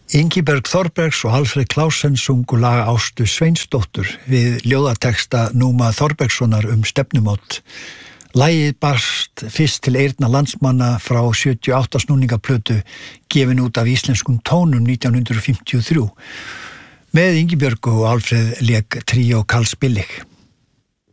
Ingibjörg Þorbergs og Alfred Klausen sungu lag Ástu Sveinsdóttur við ljóðateksta Núma Þorbergssonar stefnumót. Lagið barst fyrst til eyrna landsmanna frá 78 snúningaplötu gefin út af íslenskum tónum 1953. Með Ingibjörgu og Alfred lék tríó Karls Billig.